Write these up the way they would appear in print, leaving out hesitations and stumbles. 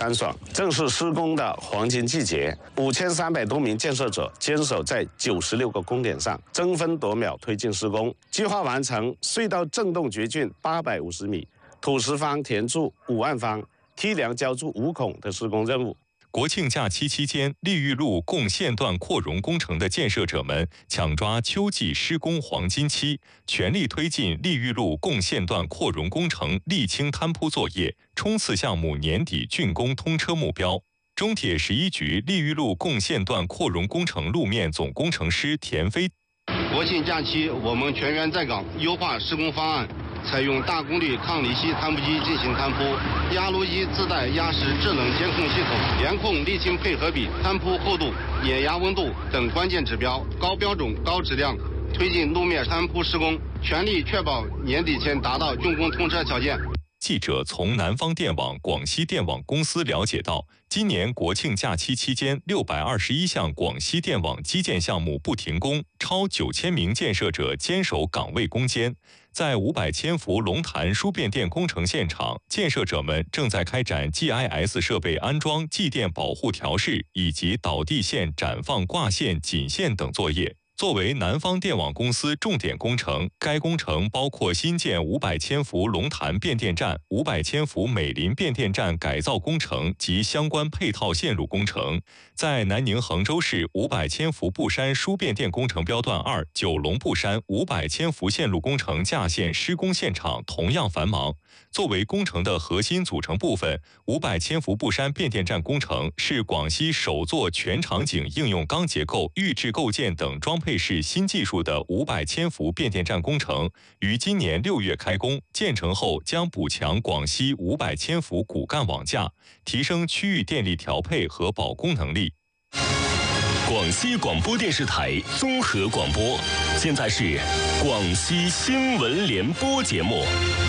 干爽，正是施工的黄金季节。5300多名建设者坚守在96个工点上，争分夺秒推进施工，计划完成隧道震动掘浚850米、土石方填筑5万方、梯梁浇筑5孔的施工任务。 国庆假期期间，丽玉路共线段扩容工程的建设者们抢抓秋季施工黄金期，全力推进丽玉路共线段扩容工程沥青摊铺作业，冲刺项目年底竣工通车目标。中铁11局丽玉路共线段扩容工程路面总工程师田飞。 国庆假期，我们全员在岗，优化施工方案。采用大功率抗离析摊铺机进行摊铺，压路机自带压实制冷监控系统，严控沥青配合比、摊铺厚度、碾压温度等关键指标，高标准、高质量推进路面摊铺施工，全力确保年底前达到竣工通车条件。 记者从南方电网、广西电网公司了解到，今年国庆假期期间，621项广西电网基建项目不停工，超9000名建设者坚守岗位攻坚。在500千伏龙潭输变电工程现场，建设者们正在开展 GIS 设备安装、继电保护调试以及导地线展放挂线、紧线等作业。作为南方电网公司重点工程，该工程包括新建500千伏龙潭变电站、500千伏美林变电站改造工程及相关配套线路工程。在南宁衡州市500千伏布山输变电工程标段2九龙布山500千伏线路工程架线施工现场同样繁忙。作为工程的核心组成部分，500千伏布山变电站工程是广西首座全场景应用钢结构、预制构件等装配式新技术的500千伏变电站工程，于今年6月开工。建成后将补强广西500千伏骨干网架，提升区域电力调配和保供能力。 广西广播电视台综合广播，现在是广西新闻联播节目。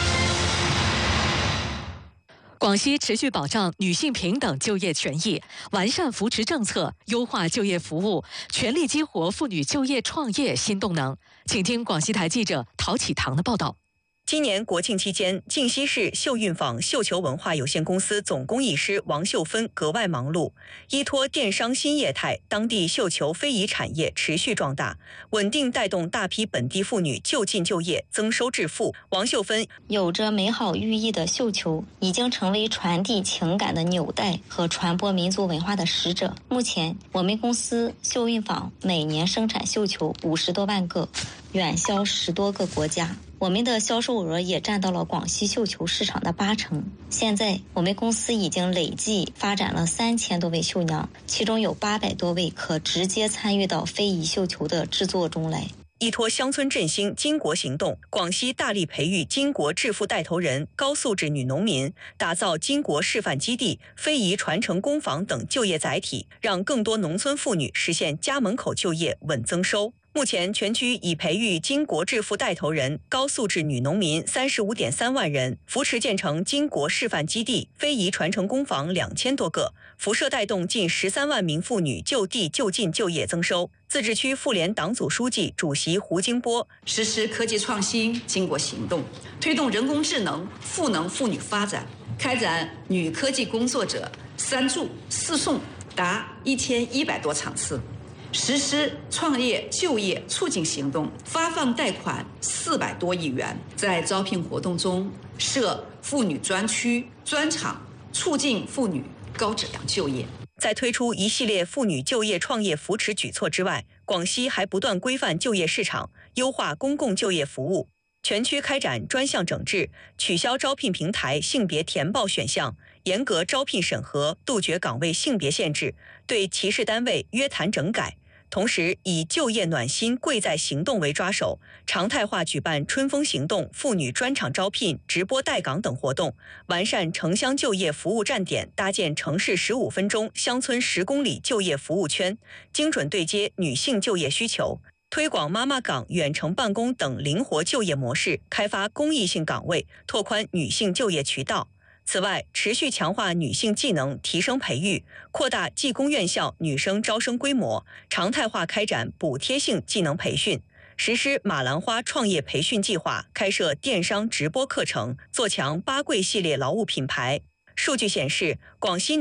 广西持续保障女性平等就业权益，完善扶持政策，优化就业服务，全力激活妇女就业创业新动能。请听广西台记者陶启堂的报道。 今年国庆期间，靖西市秀运坊绣球文化有限公司总工艺师王秀芬格外忙碌，依托电商新业态，当地绣球非遗产业持续壮大，稳定带动大批本地妇女就近就业，增收致富。王秀芬有着美好寓意的绣球，已经成为传递情感的纽带和传播民族文化的使者。目前，我们公司绣运坊每年生产绣球50多万个，远销10多个国家。我们的销售额也占到了广西绣球市场的80%。现在我们公司已经累计发展了3000多位绣娘，其中有800多位可直接参与到非遗绣球的制作中来。 依托乡村振兴巾帼行动，广西大力培育巾帼致富带头人、高素质女农民，打造巾帼示范基地、非遗传承工坊等就业载体，让更多农村妇女实现家门口就业稳增收。目前全区已培育巾帼致富带头人、高素质女农民35.3万人，扶持建成巾帼示范基地、非遗传承工坊2000多个，辐射带动近13万名妇女就地就近就业增收。自治区妇联党组书记、主席胡金波实施科技创新巾帼行动，推动人工智能赋能妇女发展，开展女科技工作者3助4送达1100多场次。实施创业就业促进行动，发放贷款400多亿元。在招聘活动中设妇女专区、专场，促进妇女高质量就业。 在推出一系列妇女就业创业扶持举措之外，广西还不断规范就业市场，优化公共就业服务，全区开展专项整治，取消招聘平台性别填报选项，严格招聘审核，杜绝岗位性别限制，对歧视单位约谈整改。同时，以就业暖心贵在行动为抓手，常态化举办春风行动、妇女专场招聘、直播带岗等活动，完善城乡就业服务站点，搭建城市15分钟、乡村10公里就业服务圈，精准对接女性就业需求，推广妈妈岗、远程办公等灵活就业模式，开发公益性岗位，拓宽女性就业渠道。此外，持续强化女性技能提升培育，扩大技工院校女生招生规模，常态化开展补贴性技能培训，实施马兰花创业培训计划，开设电商直播课程，做强8贵系列劳务品牌。数据显示，广西